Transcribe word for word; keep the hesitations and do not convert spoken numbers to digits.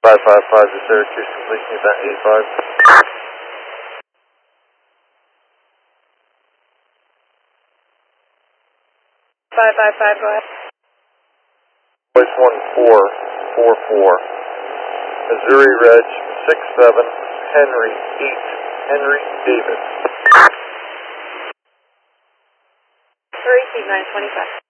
five five five to Syracuse, completion event eighty-five. five five five, go ahead. Voice one four four four. Missouri Reg six seven, Henry eight, Henry David. Receive nine twenty-five.